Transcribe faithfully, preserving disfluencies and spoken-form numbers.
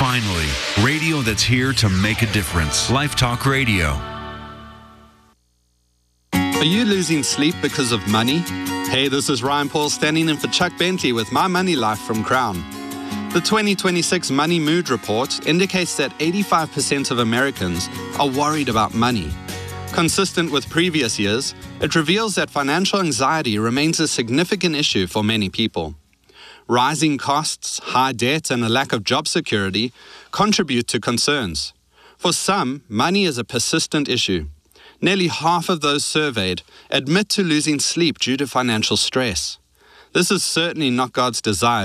Finally, radio that's here to make a difference. Life Talk Radio. Are you losing sleep because of money? Hey, this is Ryan Paul standing in for Chuck Bentley with My Money Life from Crown. The twenty twenty-six Money Mood Report indicates that eighty-five percent of Americans are worried about money. Consistent with previous years, it reveals that financial anxiety remains a significant issue for many people. Rising costs, high debt, and a lack of job security contribute to concerns. For some, money is a persistent issue. Nearly half of those surveyed admit to losing sleep due to financial stress. This is certainly not God's desire